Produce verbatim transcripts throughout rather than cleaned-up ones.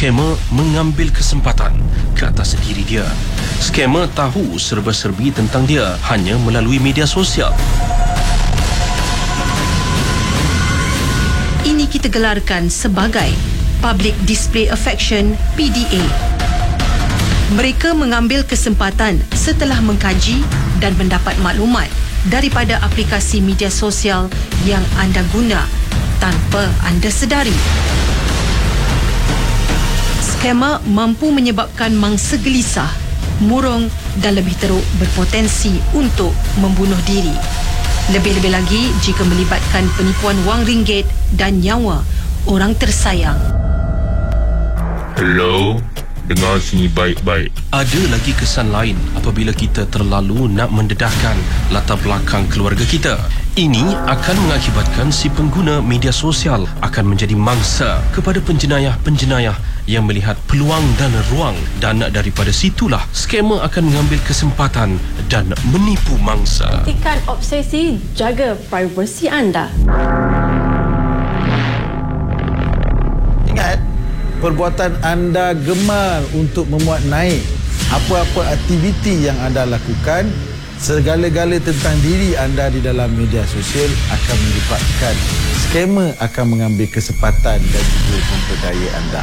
Skamer mengambil kesempatan ke atas diri dia. Skamer tahu serba-serbi tentang dia hanya melalui media sosial. Ini kita gelarkan sebagai Public Display Affection P D A. Mereka mengambil kesempatan setelah mengkaji dan mendapat maklumat daripada aplikasi media sosial yang anda guna tanpa anda sedari. Skamer mampu menyebabkan mangsa gelisah, murung dan lebih teruk berpotensi untuk membunuh diri. Lebih-lebih lagi jika melibatkan penipuan wang ringgit dan nyawa orang tersayang. Hello, dengar sini baik-baik. Ada lagi kesan lain apabila kita terlalu nak mendedahkan latar belakang keluarga kita. Ini akan mengakibatkan si pengguna media sosial akan menjadi mangsa kepada penjenayah-penjenayah yang melihat peluang dan ruang, dan daripada situlah skamer akan mengambil kesempatan dan menipu mangsa. Hentikan obsesi, jaga privasi anda. Ingat, perbuatan anda gemar untuk memuat naik apa-apa aktiviti yang anda lakukan. Segala-gala tentang diri anda di dalam media sosial akan menyebabkan skamer akan mengambil kesempatan dan juga memperdaya anda.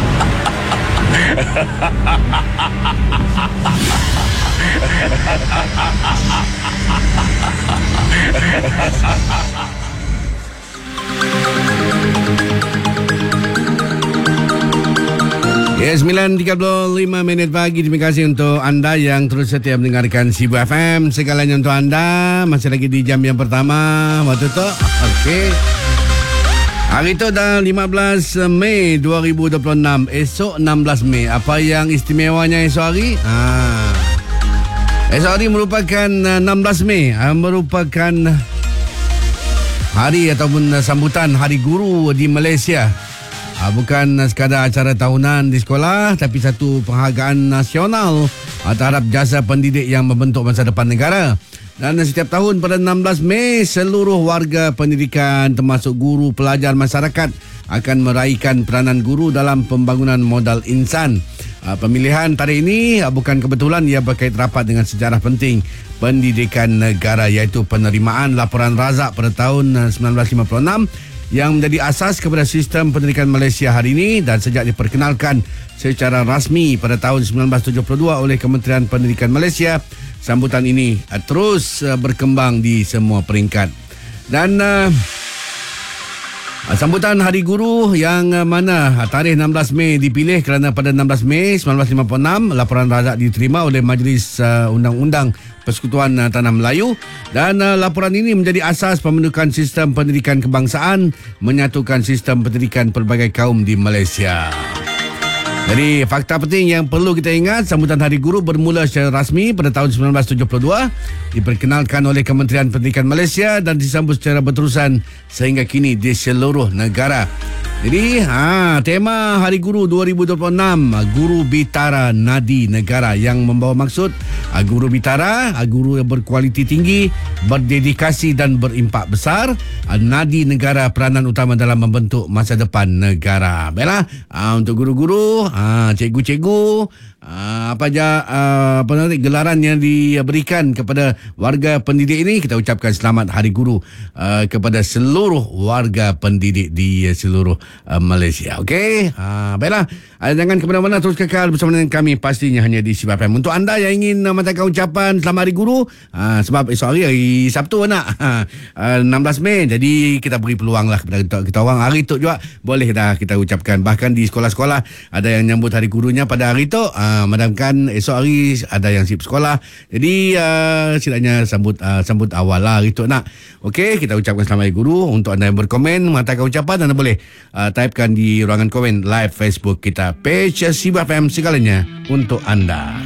Ya, sembilan tiga puluh lima minit pagi. Terima kasih untuk anda yang terus setia mendengarkan Sibu F M. Segalanya untuk anda. Masih lagi di jam yang pertama. Waktu tu. Okey. Hari itu dah lima belas Mei dua ribu dua puluh enam. Esok enam belas Mei. Apa yang istimewanya esok hari? Ha. Esok hari merupakan enam belas Mei. Merupakan hari ataupun sambutan Hari Guru di Malaysia. Ha, bukan sekadar acara tahunan di sekolah, tapi satu penghargaan nasional terhadap jasa pendidik yang membentuk masa depan negara. Dan setiap tahun pada enam belas Mei, seluruh warga pendidikan termasuk guru, pelajar, masyarakat akan meraihkan peranan guru dalam pembangunan modal insan. Ha, pemilihan tarikh ini bukan kebetulan, ia berkait rapat dengan sejarah penting pendidikan negara, iaitu penerimaan laporan razak pada tahun sembilan belas lima puluh enam yang menjadi asas kepada sistem pendidikan Malaysia hari ini, dan sejak diperkenalkan secara rasmi pada tahun sembilan belas tujuh puluh dua oleh Kementerian Pendidikan Malaysia, sambutan ini uh, terus uh, berkembang di semua peringkat. Dan uh, sambutan Hari Guru yang uh, mana uh, tarikh enam belas Mei dipilih kerana pada enam belas Mei sembilan belas lima puluh enam laporan razak diterima oleh Majlis uh, Undang-Undang Persekutuan uh, Tanah Melayu, dan uh, laporan ini menjadi asas pembentukan sistem pendidikan kebangsaan, menyatukan sistem pendidikan pelbagai kaum di Malaysia. Jadi fakta penting yang perlu kita ingat, sambutan Hari Guru bermula secara rasmi pada tahun sembilan belas tujuh puluh dua, diperkenalkan oleh Kementerian Pendidikan Malaysia dan disambut secara berterusan sehingga kini di seluruh negara. Jadi, ha, tema Hari Guru dua ribu dua puluh enam, Guru Bitara Nadi Negara, yang membawa maksud guru bitara, guru yang berkualiti tinggi, berdedikasi dan berimpak besar. Nadi negara, peranan utama dalam membentuk masa depan negara. Baiklah, ha, untuk guru-guru, ha, cikgu-cikgu, ha, apa saja apa nanti gelaran yang diberikan kepada warga pendidik ini, kita ucapkan selamat Hari Guru uh, kepada seluruh warga pendidik di uh, seluruh uh, Malaysia. Okey, ha, baiklah, uh, jangan ke mana-mana, terus kekal bersama dengan kami pastinya hanya di Sibu F M. Untuk anda yang ingin uh, mengatakan ucapan selamat Hari Guru, uh, sebab esok hari hari Sabtu nak uh, enam belas Mei, jadi kita beri peluang lah kepada kita orang hari tu juga boleh dah kita ucapkan. Bahkan di sekolah-sekolah ada yang nyambut Hari Gurunya pada hari tu, uh, madamkan esok hari ada yang sip sekolah, jadi uh, silapnya sambut uh, sambut awal lah hari tu nak. Okey, kita ucapkan selamat Hari Guru. Untuk anda yang berkomen mengatakan ucapan, anda boleh uh, typekan di ruangan komen live Facebook kita, page Sibu F M, segalanya untuk anda.